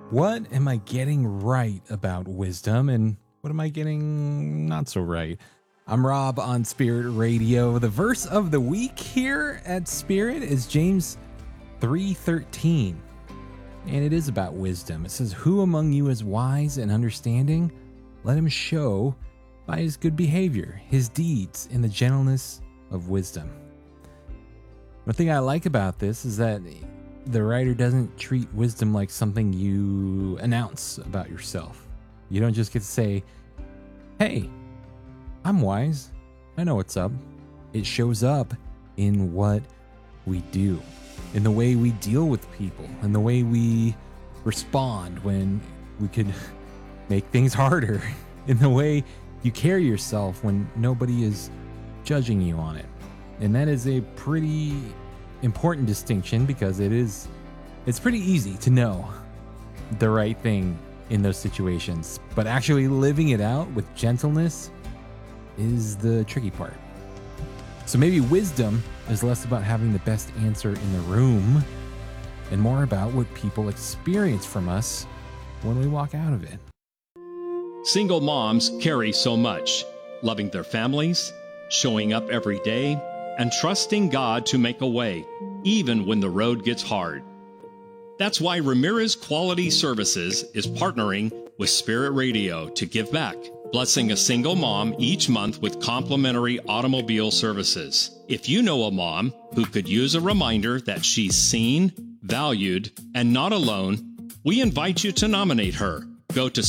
What am I getting right about wisdom, and what am I getting not so right? I'm Rob on Spirit Radio. The verse of the week here at Spirit is James 3:13, and it is about wisdom. It says, "Who among you is wise and understanding? Let him show by his good behavior, his deeds in the gentleness of wisdom." One thing I like about this is that the writer doesn't treat wisdom like something you announce about yourself. You don't just get to say, "Hey, I'm wise. I know what's up." It shows up in what we do, in the way we deal with people, in the way we respond when we could make things harder, in the way you carry yourself when nobody is judging you on it. And that is a pretty important distinction because it's pretty easy to know the right thing in those situations, but actually living it out with gentleness is the tricky part. So maybe wisdom is less about having the best answer in the room and more about what people experience from us when we walk out of it. Single moms carry so much, loving their families, showing up every day, and trusting God to make a way, even when the road gets hard. That's why Ramirez Quality Services is partnering with Spirit Radio to give back, blessing a single mom each month with complimentary automobile services. If you know a mom who could use a reminder that she's seen, valued, and not alone, we invite you to nominate her. Go to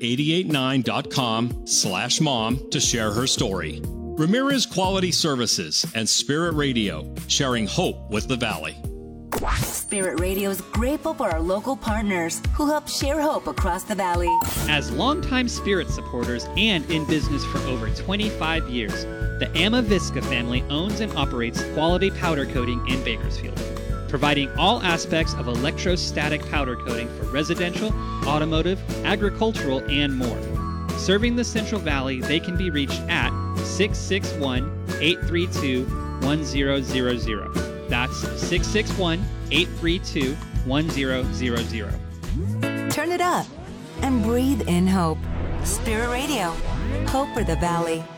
spirit889.com/mom to share her story. Ramirez Quality Services and Spirit Radio, sharing hope with the Valley. Spirit Radio is grateful for our local partners who help share hope across the Valley. As longtime Spirit supporters and in business for over 25 years, the Amavisca family owns and operates Quality Powder Coating in Bakersfield, providing all aspects of electrostatic powder coating for residential, automotive, agricultural, and more. Serving the Central Valley, they can be reached at 661-832-1000. That's 661-832-1000. Turn it up and breathe in hope. Spirit Radio, hope for the Valley.